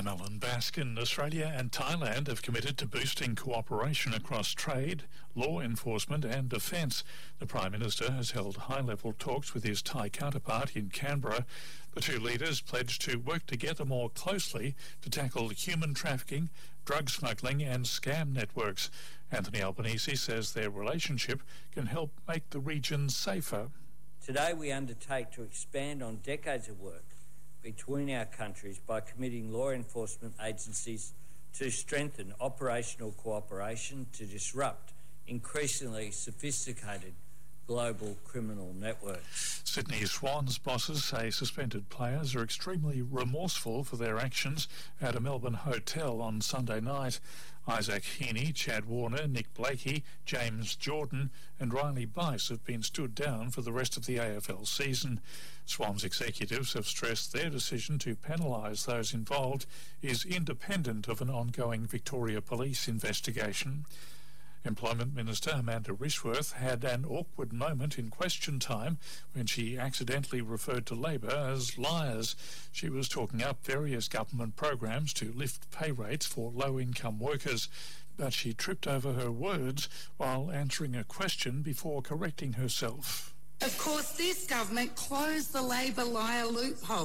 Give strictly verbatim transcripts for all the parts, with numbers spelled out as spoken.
I'm Alan Baskin. Australia and Thailand have committed to boosting cooperation across trade, law enforcement and defence. The Prime Minister has held high-level talks with his Thai counterpart in Canberra. The two leaders pledged to work together more closely to tackle human trafficking, drug smuggling and scam networks. Anthony Albanese says their relationship can help make the region safer. Today we undertake to expand on decades of work between our countries by committing law enforcement agencies to strengthen operational cooperation to disrupt increasingly sophisticated global criminal networks. Sydney Swans bosses say suspended players are extremely remorseful for their actions at a Melbourne hotel on Sunday night. Isaac Heaney, Chad Warner, Nick Blakey, James Jordan and Riley Bice have been stood down for the rest of the A F L season. Swans executives have stressed their decision to penalise those involved is independent of an ongoing Victoria Police investigation. Employment Minister Amanda Rishworth had an awkward moment in question time when she accidentally referred to Labor as liars. She was talking up various government programs to lift pay rates for low-income workers, but she tripped over her words while answering a question before correcting herself. Of course, this government closed the Labor liar loophole.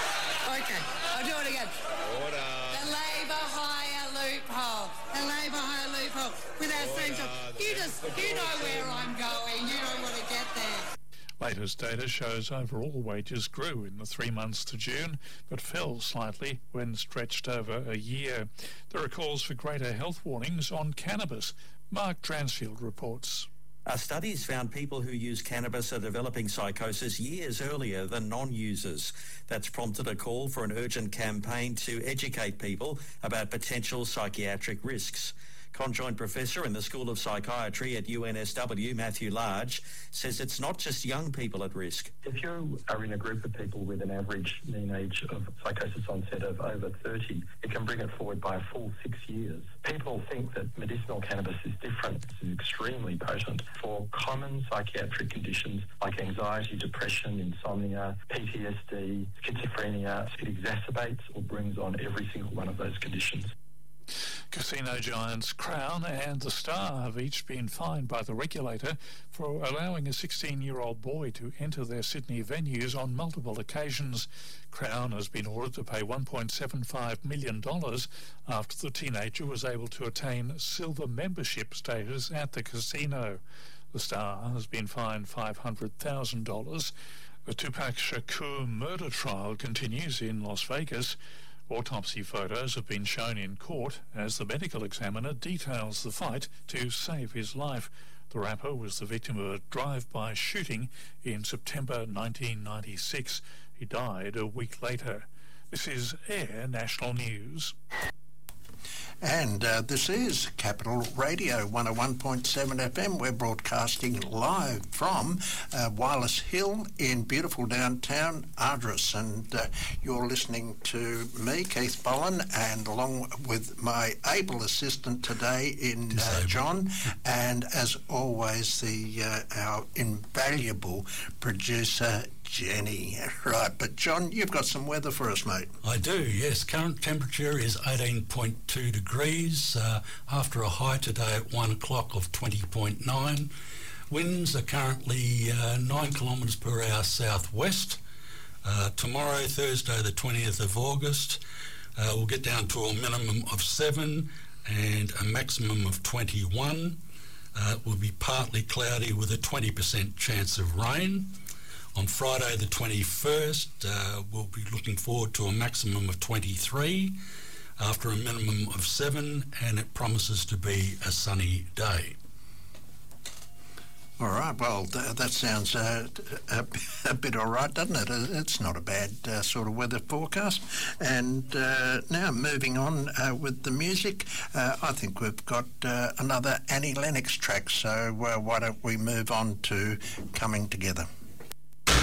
Okay, I'll do it again. Order. The Labor hire loophole. The Labor hire loophole. With our same job. You just, you know where I'm going. You don't want to get there. Latest data shows overall wages grew in the three months to June, but fell slightly when stretched over a year. There are calls for greater health warnings on cannabis. Mark Dransfield reports. Our studies found people who use cannabis are developing psychosis years earlier than non-users. That's prompted a call for an urgent campaign to educate people about potential psychiatric risks. Conjoint Professor in the School of Psychiatry at U N S W, Matthew Large, says it's not just young people at risk. If you are in a group of people with an average mean age of psychosis onset of over thirty, it can bring it forward by a full six years. People think that medicinal cannabis is different. It's extremely potent for common psychiatric conditions like anxiety, depression, insomnia, P T S D, schizophrenia. It exacerbates or brings on every single one of those conditions. Casino giants Crown and The Star have each been fined by the regulator for allowing a sixteen-year-old boy to enter their Sydney venues on multiple occasions. Crown has been ordered to pay one point seven five million dollars after the teenager was able to attain silver membership status at the casino. The Star has been fined five hundred thousand dollars. The Tupac Shakur murder trial continues in Las Vegas. Autopsy photos have been shown in court as the medical examiner details the fight to save his life. The rapper was the victim of a drive-by shooting in September nineteen ninety-six. He died a week later. This is Air National News. And uh, this is Capital Radio one oh one point seven F M. We're broadcasting live from uh, Wireless Hill in beautiful downtown Ardres. And uh, you're listening to me, Keith Bowen, and along with my able assistant today in uh, John. And as always, the uh, our invaluable producer, Jenny. Right, but John, you've got some weather for us, mate. I do, yes. Current temperature is eighteen point two degrees uh, after a high today at one o'clock of twenty point nine. Winds are currently uh, nine kilometres per hour southwest. Uh, tomorrow, Thursday the twentieth of August, uh, we'll get down to a minimum of seven and a maximum of twenty-one. Uh, it will be partly cloudy with a twenty percent chance of rain. On Friday the twenty-first, uh, we'll be looking forward to a maximum of twenty-three after a minimum of seven, and it promises to be a sunny day. All right, well, th- that sounds uh, a, a bit all right, doesn't it? It's not a bad uh, sort of weather forecast. And uh, now moving on uh, with the music, uh, I think we've got uh, another Annie Lennox track, so uh, why don't we move on to Coming Together.